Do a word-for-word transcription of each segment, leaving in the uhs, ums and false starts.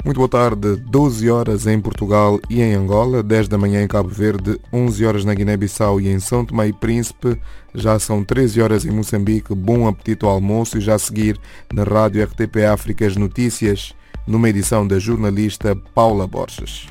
Muito boa tarde, doze horas em Portugal e em Angola, dez da manhã em Cabo Verde, onze horas na Guiné-Bissau e em São Tomé e Príncipe, já são treze horas em Moçambique. Bom apetite ao almoço e já a seguir na Rádio R T P África as notícias, numa edição da jornalista Paula Borges.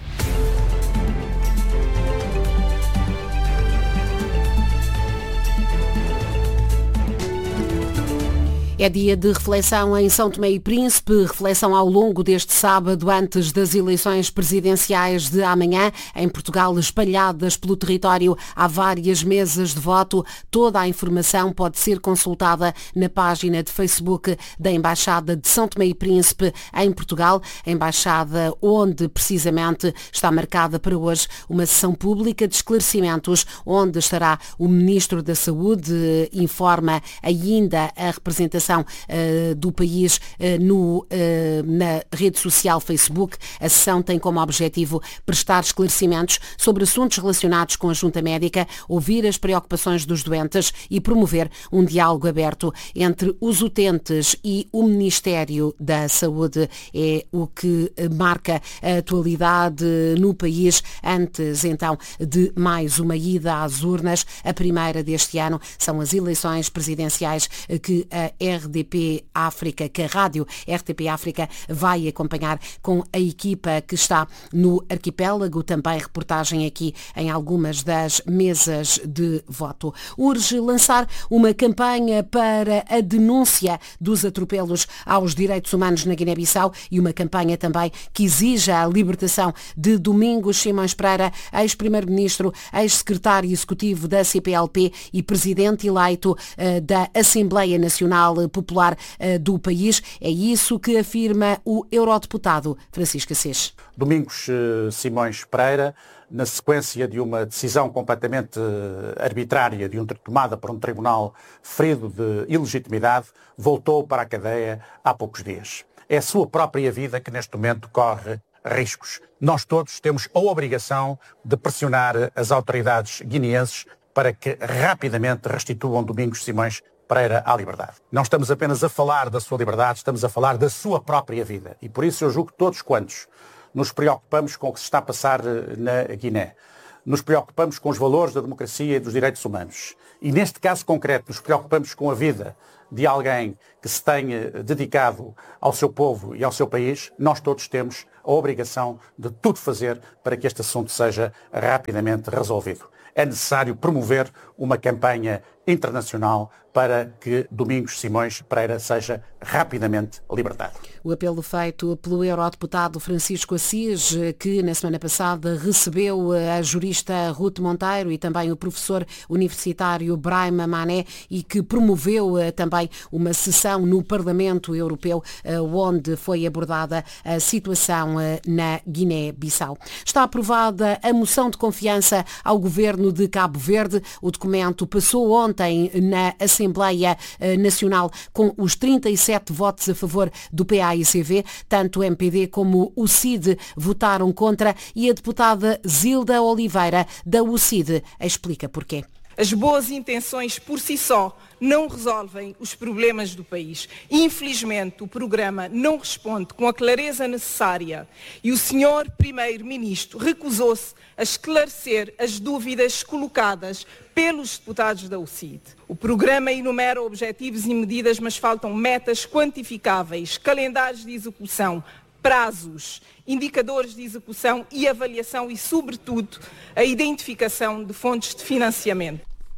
É dia de reflexão em São Tomé e Príncipe, reflexão ao longo deste sábado antes das eleições presidenciais de amanhã. Em Portugal, espalhadas pelo território, há várias mesas de voto. Toda a informação pode ser consultada na página de Facebook da Embaixada de São Tomé e Príncipe em Portugal, a embaixada onde precisamente está marcada para hoje uma sessão pública de esclarecimentos, onde estará o Ministro da Saúde, informa ainda a representação Uh, do país uh, no, uh, na rede social Facebook. A sessão tem como objetivo prestar esclarecimentos sobre assuntos relacionados com a Junta Médica, ouvir as preocupações dos doentes e promover um diálogo aberto entre os utentes e o Ministério da Saúde. É o que marca a atualidade no país antes então de mais uma ida às urnas. A primeira deste ano são as eleições presidenciais que a R D P África, que a rádio R T P África vai acompanhar com a equipa que está no arquipélago, também reportagem aqui em algumas das mesas de voto. Urge lançar uma campanha para a denúncia dos atropelos aos direitos humanos na Guiné-Bissau e uma campanha também que exija a libertação de Domingos Simões Pereira, ex-primeiro-ministro, ex-secretário executivo da C P L P e presidente eleito uh, da Assembleia Nacional Popular uh, do país. É isso que afirma o eurodeputado Francisco Assês. Domingos uh, Simões Pereira, na sequência de uma decisão completamente uh, arbitrária, de um, tomada por um tribunal ferido de ilegitimidade, voltou para a cadeia há poucos dias. É a sua própria vida que neste momento corre riscos. Nós todos temos a obrigação de pressionar as autoridades guineenses para que rapidamente restituam Domingos Simões Pereira à liberdade. Não estamos apenas a falar da sua liberdade, estamos a falar da sua própria vida. E por isso eu julgo que todos quantos nos preocupamos com o que se está a passar na Guiné, nos preocupamos com os valores da democracia e dos direitos humanos. E neste caso concreto, nos preocupamos com a vida de alguém que se tenha dedicado ao seu povo e ao seu país, nós todos temos a obrigação de tudo fazer para que este assunto seja rapidamente resolvido. É necessário promover uma campanha internacional para que Domingos Simões Pereira seja rapidamente libertado. O apelo feito pelo eurodeputado Francisco Assês, que na semana passada recebeu a jurista Ruth Monteiro e também o professor universitário Brahima Mané e que promoveu também uma sessão no Parlamento Europeu onde foi abordada a situação na Guiné-Bissau. Está aprovada a moção de confiança ao governo de Cabo Verde. O documento passou ontem na Assembleia Nacional com os trinta e sete votos a favor do P A I C V. Tanto o M P D como o C I D votaram contra e a deputada Zilda Oliveira, da U C I D, explica porquê. As boas intenções por si só não resolvem os problemas do país. Infelizmente, o programa não responde com a clareza necessária e o senhor Primeiro-Ministro recusou-se a esclarecer as dúvidas colocadas pelos deputados da U C I D. O programa enumera objetivos e medidas, mas faltam metas quantificáveis, calendários de execução, prazos, indicadores de execução e avaliação e, sobretudo, a identificação de fontes de financiamento.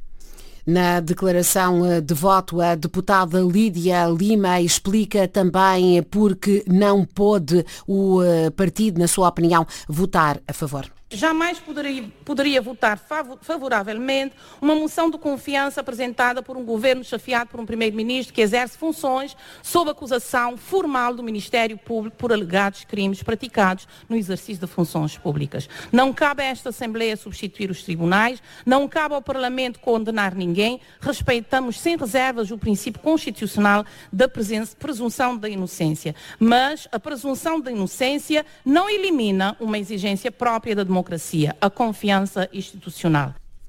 Na declaração de voto, a deputada Lídia Lima explica também porque não pôde o partido, na sua opinião, votar a favor. Jamais poderia, poderia votar favoravelmente uma moção de confiança apresentada por um governo chefiado por um primeiro-ministro que exerce funções sob acusação formal do Ministério Público por alegados crimes praticados no exercício de funções públicas. Não cabe a esta Assembleia substituir os tribunais, não cabe ao Parlamento condenar ninguém, respeitamos sem reservas o princípio constitucional da presunção da inocência, mas a presunção da inocência não elimina uma exigência própria da democracia, a confiança institucional.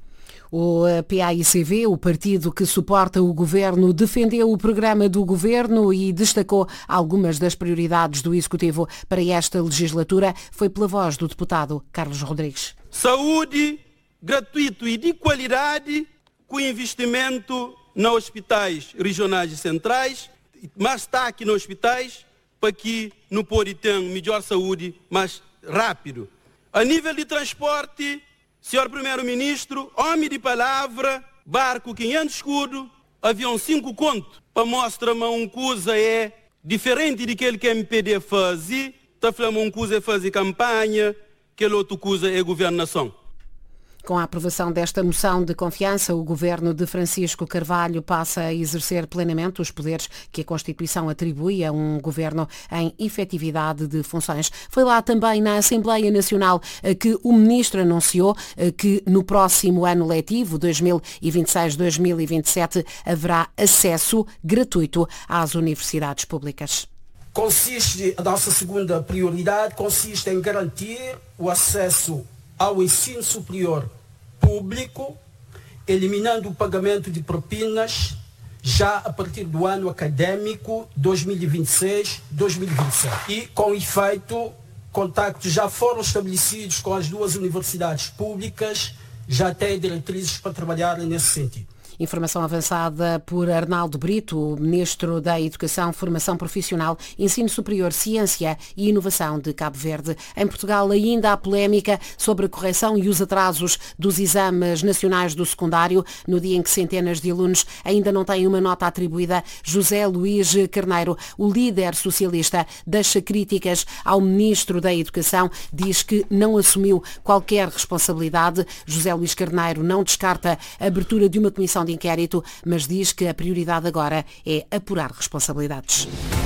O P A I C V, o partido que suporta o governo, defendeu o programa do governo e destacou algumas das prioridades do Executivo para esta legislatura. Foi pela voz do deputado Carlos Rodrigues. Saúde gratuito e de qualidade, com investimento nos hospitais regionais e centrais, mais destaque nos hospitais, para que não pode ter melhor saúde mais rápido. A nível de transporte, senhor Primeiro-Ministro, homem de palavra, barco quinhentos escudo, avião cinco conto, para mostrar que uma coisa é diferente de aquele que a M P D faz, está falando uma coisa é fazer campanha, que a outra coisa é governação. Com a aprovação desta moção de confiança, o governo de Francisco Carvalho passa a exercer plenamente os poderes que a Constituição atribui a um governo em efetividade de funções. Foi lá também na Assembleia Nacional que o ministro anunciou que no próximo ano letivo, dois mil e vinte e seis a dois mil e vinte e sete, haverá acesso gratuito às universidades públicas. Consiste, a nossa segunda prioridade consiste em garantir o acesso ao ensino superior público, eliminando o pagamento de propinas já a partir do ano académico dois mil e vinte e seis a dois mil e vinte e sete. E, com efeito, contactos já foram estabelecidos com as duas universidades públicas, já têm diretrizes para trabalhar nesse sentido. Informação avançada por Arnaldo Brito, o Ministro da Educação, Formação Profissional, Ensino Superior, Ciência e Inovação de Cabo Verde. Em Portugal ainda há polémica sobre a correção e os atrasos dos exames nacionais do secundário, no dia em que centenas de alunos ainda não têm uma nota atribuída. José Luís Carneiro, o líder socialista, deixa críticas ao Ministro da Educação, diz que não assumiu qualquer responsabilidade. José Luís Carneiro não descarta a abertura de uma comissão de inquérito, mas diz que a prioridade agora é apurar responsabilidades.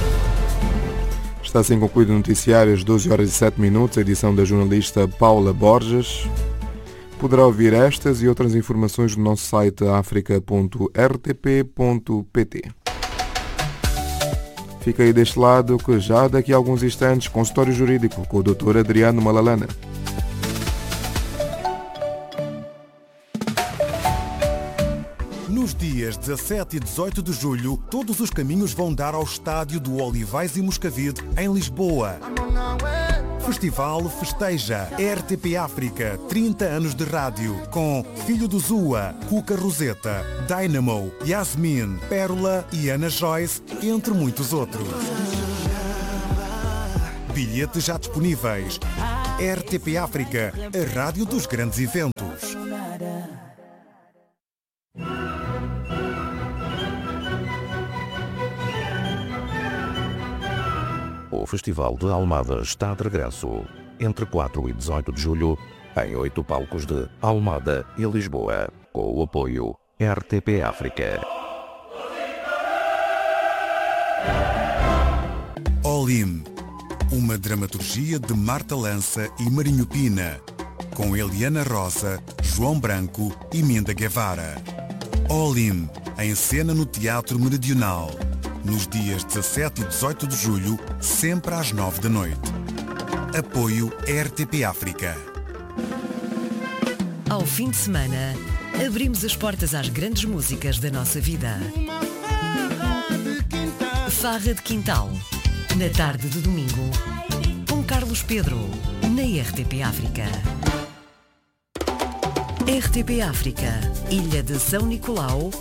Está assim concluído o noticiário às doze horas e sete minutos, a edição da jornalista Paula Borges. Poderá ouvir estas e outras informações no nosso site africa ponto r t p ponto p t. Fica aí deste lado que já daqui a alguns instantes, consultório jurídico com o doutor Adriano Malalana. Nos dias dezassete e dezoito de julho, todos os caminhos vão dar ao estádio do Olivais e Moscavide, em Lisboa. Festival festeja R T P África, trinta anos de rádio, com Filho do Zua, Cuca Roseta, Dynamo, Yasmin, Pérola e Ana Joyce, entre muitos outros. Bilhetes já disponíveis. R T P África, a rádio dos grandes eventos. O Festival de Almada está de regresso entre quatro e dezoito de julho em oito palcos de Almada e Lisboa, com o apoio R T P África. Olim, uma dramaturgia de Marta Lança e Marinho Pina, com Eliana Rosa, João Branco e Minda Guevara. Olim, em cena no Teatro Meridional, nos dias dezassete e dezoito de julho, sempre às nove da noite. Apoio R T P África. Ao fim de semana, abrimos as portas às grandes músicas da nossa vida. Farra de Quintal, na tarde de domingo, com Carlos Pedro, na R T P África. R T P África, Ilha de São Nicolau,